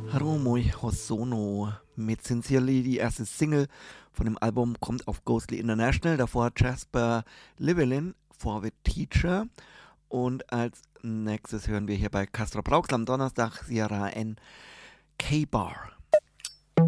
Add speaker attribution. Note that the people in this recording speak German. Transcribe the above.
Speaker 1: Harumoi Hosono mit Sincerely, die erste Single von dem Album, kommt auf Ghostly International. Davor hat Jasper Llewellyn For the Teacher. Und als nächstes hören wir hier bei Castro Brauxel am Donnerstag Sierra N. K-Bar.